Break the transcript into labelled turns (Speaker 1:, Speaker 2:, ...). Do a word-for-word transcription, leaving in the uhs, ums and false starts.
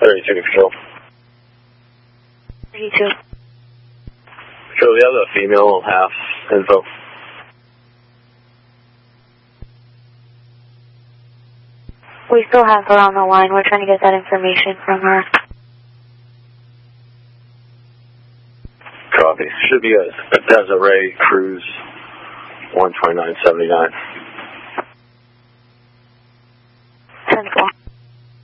Speaker 1: thirty-two Control.
Speaker 2: thirty-two.
Speaker 1: Control, we have a female half info.
Speaker 2: We still have her on the line. We're trying to get that information from her.
Speaker 1: Copy. Should be a Desiree Cruz, one twenty-nine seventy-nine.
Speaker 2: ten four.